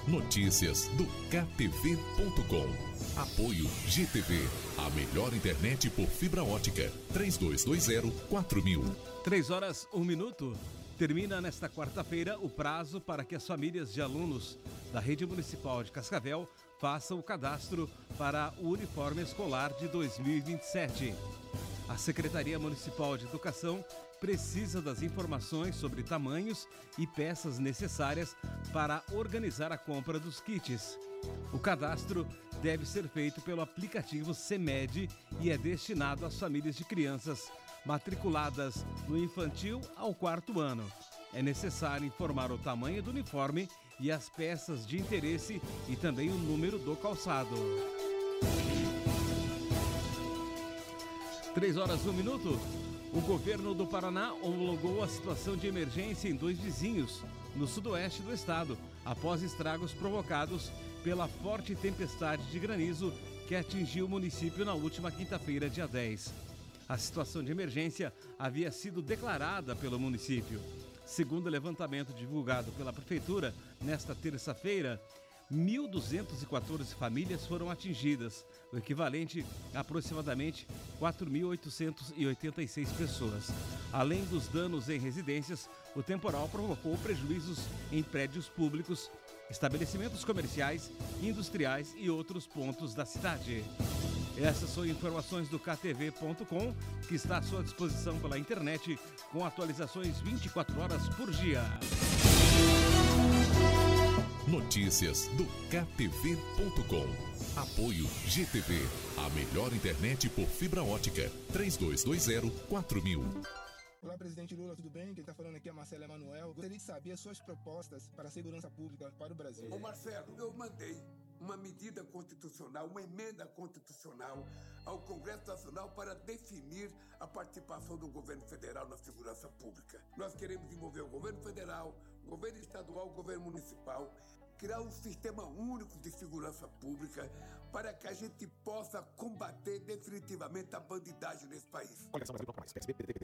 Notícias do KTV.com. Apoio GTV, a melhor internet por fibra ótica. 3220-4000. 3h01. Termina nesta quarta-feira o prazo para que as famílias de alunos da Rede Municipal de Cascavel façam o cadastro para o uniforme escolar de 2027. A Secretaria Municipal de Educação precisa das informações sobre tamanhos e peças necessárias para organizar a compra dos kits. O cadastro deve ser feito pelo aplicativo CEMED e é destinado às famílias de crianças matriculadas no infantil ao 4º ano. É necessário informar o tamanho do uniforme e as peças de interesse e também o número do calçado. 3h01. O governo do Paraná homologou a situação de emergência em 2 vizinhos, no sudoeste do estado, após estragos provocados pela forte tempestade de granizo que atingiu o município na última quinta-feira, dia 10. A situação de emergência havia sido declarada pelo município. Segundo o levantamento divulgado pela Prefeitura, nesta terça-feira, 1.214 famílias foram atingidas, o equivalente a aproximadamente 4.886 pessoas. Além dos danos em residências, o temporal provocou prejuízos em prédios públicos, estabelecimentos comerciais, industriais e outros pontos da cidade. Essas são informações do KTV.com, que está à sua disposição pela internet, com atualizações 24 horas por dia. Notícias do KTV.com. Apoio GTV, a melhor internet por fibra ótica. 3220-4000. Olá, presidente Lula, tudo bem? Quem está falando aqui é Marcelo Emanuel. Gostaria de saber as suas propostas para a segurança pública para o Brasil. Ô Marcelo, eu mandei uma medida constitucional, uma emenda constitucional ao Congresso Nacional para definir a participação do governo federal na segurança pública. Nós queremos envolver o governo federal, o governo estadual, o governo municipal, criar um sistema único de segurança pública para que a gente possa combater definitivamente a bandidagem nesse país.